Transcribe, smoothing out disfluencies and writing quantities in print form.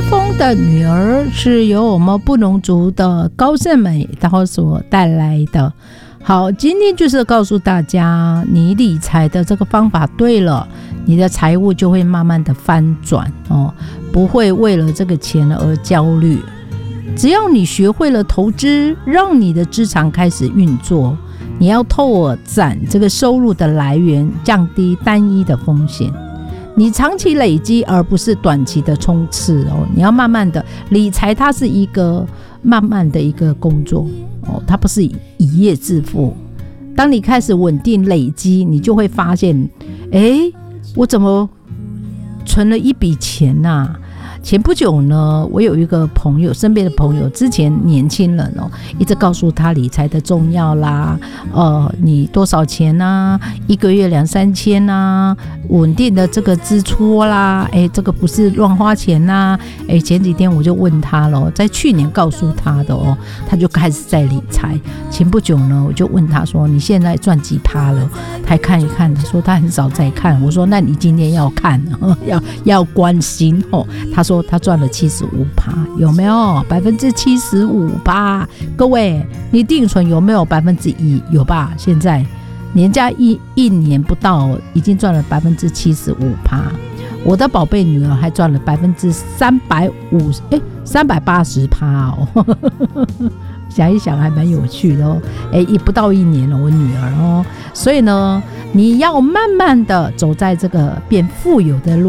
风的女儿是由我们布农族的高胜美她所带来的。好，今天就是告诉大家，你理财的这个方法对了，你的财务就会慢慢的翻转哦，不会为了这个钱而焦虑。只要你学会了投资，让你的资产开始运作，你要拓展这个收入的来源，降低单一的风险。你长期累积而不是短期的冲刺哦，你要慢慢的理财，它是一个慢慢的一个工作哦，它不是一夜致富。当你开始稳定累积，你就会发现，我怎么存了一笔钱啊？前不久呢，我有一个朋友，身边的朋友，之前年轻人哦，一直告诉他理财的重要啦，你多少钱啊，一个月2-3千啊，稳定的这个支出啦，这个不是乱花钱啦，前几天我就问他了，在去年告诉他的哦，他就开始在理财。前不久呢，我就问他说，你现在赚几趴了？他看一看，他说他很少在看。我说那你今天要看，要关心哦。他说他赚了75%，有没有？75%？各位，你定存有没有1%？有吧？现在年假一年不到，已经赚了75%。我的宝贝女儿还赚了380%哦。想一想还蛮有趣的哦，也不到1年了，我女儿哦。所以呢，你要慢慢的走在这个变富有的路。